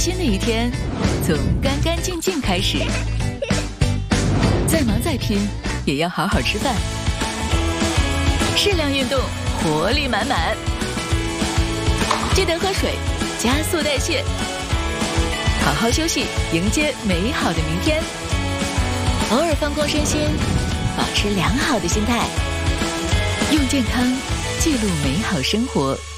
新的一天从干干净净开始。再忙再拼，也要好好吃饭。适量运动，活力满满。记得喝水，加速代谢。好好休息，迎接美好的明天。偶尔放空身心，保持良好的心态，用健康记录美好生活。